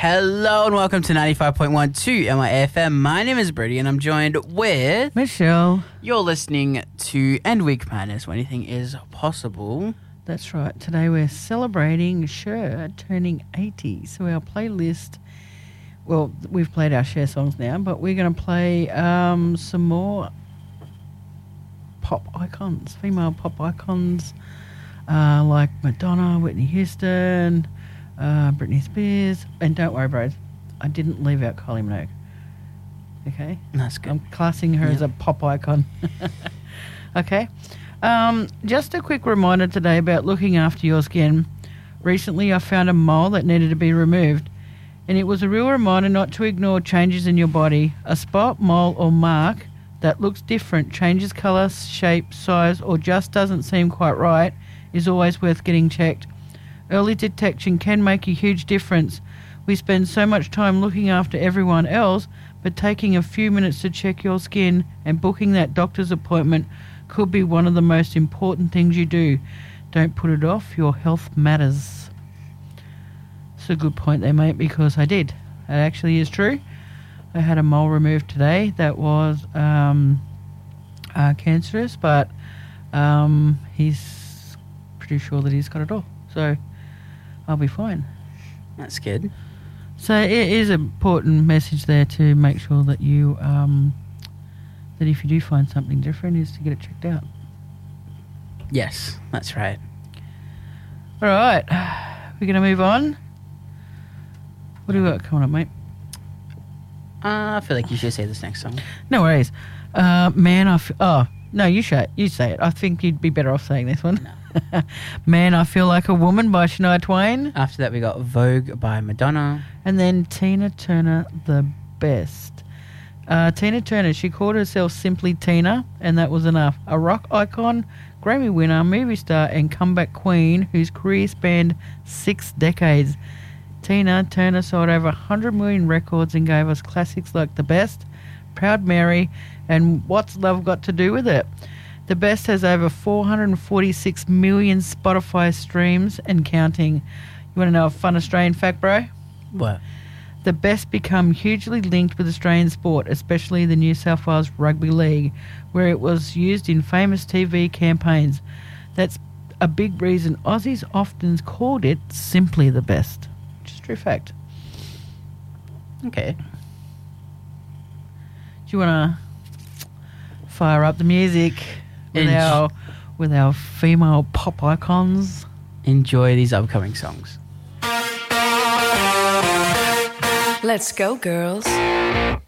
Hello and welcome to 95.12 MIFM. My name is Brady and I'm joined with Michelle. You're listening to End Week Madness, where anything is possible. That's right. Today we're celebrating Cher turning 80. So our playlist, well, we've played our Cher songs now, but we're going to play some more pop icons, female pop icons, like Madonna, Whitney Houston, Britney Spears. And don't worry, bros, I didn't leave out Kylie Minogue. Okay? That's good. I'm classing her as a pop icon. Okay? Just a quick reminder today about looking after your skin. Recently, I found a mole that needed to be removed, and it was a real reminder not to ignore changes in your body. A spot, mole, or mark that looks different, changes colour, shape, size, or just doesn't seem quite right is always worth getting checked. Early detection can make a huge difference. We spend so much time looking after everyone else, but taking a few minutes to check your skin and booking that doctor's appointment could be one of the most important things you do. Don't put it off. Your health matters. It's a good point there, mate, because I did. It actually is true. I had a mole removed today that was cancerous, but he's pretty sure that he's got it all. So I'll be fine. That's good. So it is an important message there to make sure that you, that if you do find something different, is to get it checked out. Yes, that's right. All right. We're going to move on. What do we got coming up, mate? I feel like you should say this next song. No worries. No, you say it. I think you'd be better off saying this one. No. Man, I Feel Like a Woman by Shania Twain. After that, we got Vogue by Madonna. And then Tina Turner, The Best. Tina Turner, she called herself simply Tina, and that was enough. A rock icon, Grammy winner, movie star, and comeback queen whose career spanned 6 decades. Tina Turner sold over 100 million records and gave us classics like The Best, Proud Mary, and What's Love Got to Do with It? The Best has over 446 million Spotify streams and counting. You want to know a fun Australian fact, bro? What? The Best become hugely linked with Australian sport, especially the New South Wales Rugby League, where it was used in famous TV campaigns. That's a big reason Aussies often called it simply The Best. Which is a true fact. Okay. Do you want to fire up the music with our female pop icons? Enjoy these upcoming songs. Let's go, girls.